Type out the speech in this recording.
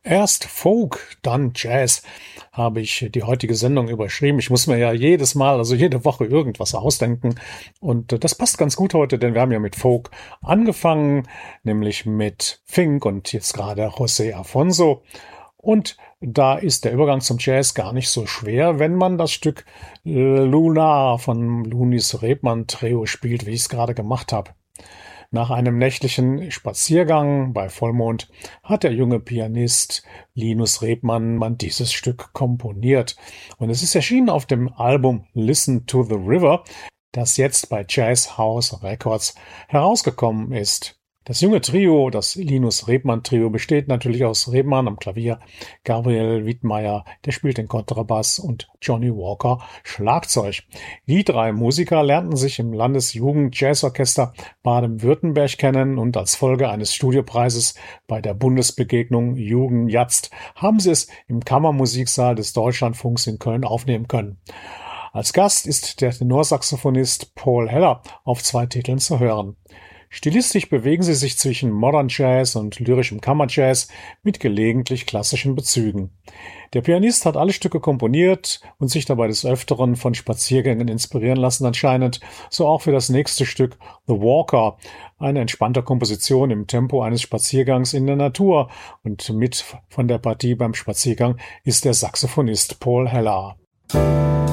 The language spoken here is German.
Erst Folk, dann Jazz, habe ich die heutige Sendung überschrieben. Ich muss mir ja jedes Mal, also jede Woche irgendwas ausdenken. Und das passt ganz gut heute, denn wir haben ja mit Folk angefangen, nämlich mit Fink und jetzt gerade José Afonso. Und da ist der Übergang zum Jazz gar nicht so schwer, wenn man das Stück Luna von Lunis Rebmann Trio spielt, wie ich es gerade gemacht habe. Nach einem nächtlichen Spaziergang bei Vollmond hat der junge Pianist Linus Rebmann dieses Stück komponiert. Und es ist erschienen auf dem Album Listen to the River, das jetzt bei Jazz House Records herausgekommen ist. Das junge Trio, das Linus Rebmann Trio, besteht natürlich aus Rebmann am Klavier, Gabriel Widmeyer, der spielt den Kontrabass und Johnny Walker Schlagzeug. Die drei Musiker lernten sich im Landesjugend-Jazzorchester Baden-Württemberg kennen und als Folge eines Studiopreises bei der Bundesbegegnung Jugend Jazzt haben sie es im Kammermusiksaal des Deutschlandfunks in Köln aufnehmen können. Als Gast ist der Tenorsaxophonist Paul Heller auf 2 Titeln zu hören. Stilistisch bewegen sie sich zwischen Modern Jazz und lyrischem Kammerjazz mit gelegentlich klassischen Bezügen. Der Pianist hat alle Stücke komponiert und sich dabei des Öfteren von Spaziergängen inspirieren lassen anscheinend, so auch für das nächste Stück The Walker, eine entspannte Komposition im Tempo eines Spaziergangs in der Natur, und mit von der Partie beim Spaziergang ist der Saxophonist Paul Heller.